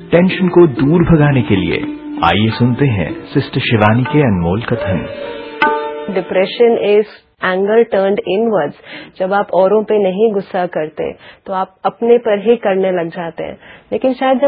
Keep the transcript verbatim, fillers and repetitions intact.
Tension को दूर भगाने के लिए आइए सुनते हैं सिस्टर शिवानी के अनमोल कथन। Depression is anger turned inwards. जब आप औरों पे नहीं गुस्सा करते तो आप अपने पर ही करने लग जाते हैं। लेकिन शायद जब